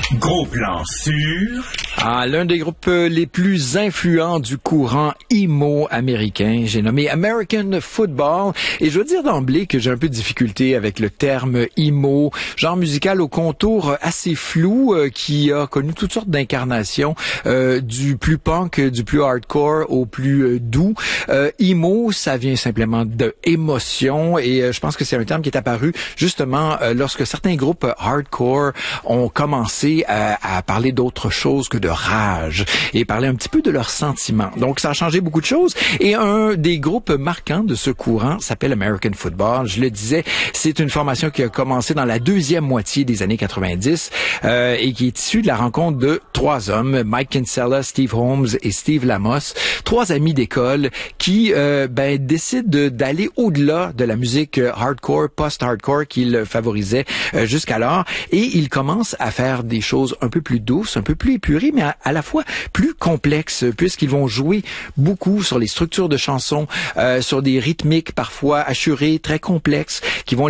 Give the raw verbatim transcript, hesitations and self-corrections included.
Gros plan sur... Ah, l'un des groupes les plus influents du courant emo américain, j'ai nommé American Football, et je veux dire d'emblée que j'ai un peu de difficulté avec le terme emo, genre musical au contour assez flou, euh, qui a connu toutes sortes d'incarnations, euh, du plus punk, du plus hardcore au plus euh, doux. Euh, emo, ça vient simplement de émotion, et euh, je pense que c'est un terme qui est apparu justement euh, lorsque certains groupes hardcore ont commencé à, à parler d'autre chose que de rage et parler un petit peu de leurs sentiments. Donc, ça a changé beaucoup de choses. Et un des groupes marquants de ce courant s'appelle American Football. Je le disais, c'est une formation qui a commencé dans la deuxième moitié des années quatre-vingt-dix euh, et qui est issue de la rencontre de trois hommes, Mike Kinsella, Steve Holmes et Steve Lamos, trois amis d'école qui euh, ben, décident de, d'aller au-delà de la musique hardcore, post-hardcore qu'ils favorisaient euh, jusqu'alors. Et ils commencent à faire des choses un peu plus douces, un peu plus épurées, mais à, à la fois plus complexes, puisqu'ils vont jouer beaucoup sur les structures de chansons, euh, sur des rythmiques parfois assurées, très complexes, qui vont